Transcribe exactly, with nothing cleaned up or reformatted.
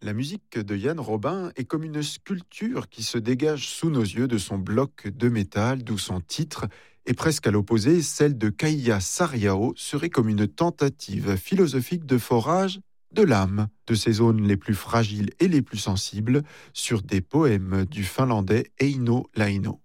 La musique de Yann Robin est comme une sculpture qui se dégage sous nos yeux de son bloc de métal, d'où son titre, et presque à l'opposé, celle de Kaija Saariaho serait comme une tentative philosophique de forage de l'âme, de ses zones les plus fragiles et les plus sensibles, sur des poèmes du finlandais Eino Laino.